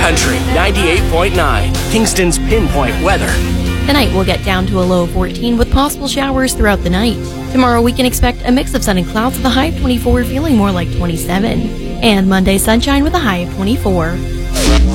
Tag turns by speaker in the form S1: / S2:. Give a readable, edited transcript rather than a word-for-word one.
S1: Country 98.9, Kingston's pinpoint weather.
S2: Tonight we'll get down to a low of 14 with possible showers throughout the night. Tomorrow we can expect a mix of sun and clouds with a high of 24, feeling more like 27. And Monday sunshine with a high of 24.